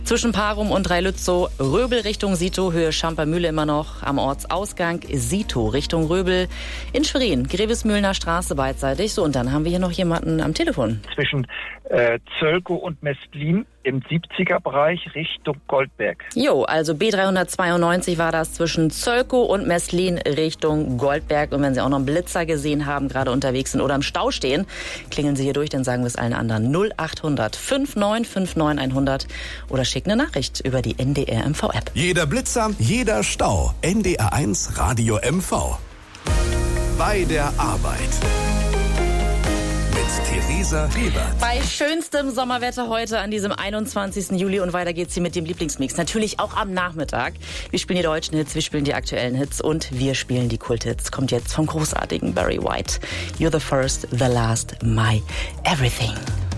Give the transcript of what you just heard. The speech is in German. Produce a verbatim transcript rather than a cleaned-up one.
Zwischen Parum und Dreilützow, Röbel Richtung Sito, Höhe Schampermühle immer noch. Am Ortsausgang Sito Richtung Röbel. In Schwerin, Grevesmühlener Straße beidseitig. So, und dann haben wir hier noch jemanden am Telefon. Zwischen äh, Zölkow und Mestlin im siebziger-Bereich Richtung Goldberg. Jo, also B dreihundertzweiundneunzig war das zwischen Zölkow und Mestlin Richtung Goldberg. Und wenn Sie auch noch einen Blitzer gesehen haben, gerade unterwegs sind oder im Stau stehen, klingeln Sie hier durch, dann sagen wir es allen anderen. null achthundert neunundfünfzig neunundfünfzig hundert oder schicken eine Nachricht über die N D R M V-App. Jeder Blitzer, jeder Stau. N D R eins Radio M V. Bei der Arbeit. Theresa Rebert. Bei schönstem Sommerwetter heute an diesem einundzwanzigsten Juli und weiter geht's hier mit dem Lieblingsmix. Natürlich auch am Nachmittag. Wir spielen die deutschen Hits, wir spielen die aktuellen Hits und wir spielen die Kulthits. Kommt jetzt vom großartigen Barry White. You're the first, the last, my everything.